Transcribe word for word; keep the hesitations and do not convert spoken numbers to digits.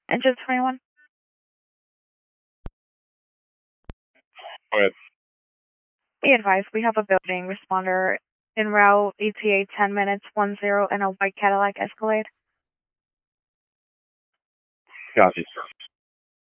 Engine twenty-one. Go ahead. Be advised, we have a building responder en route, E T A ten minutes, one zero, and a white Cadillac Escalade. Copy.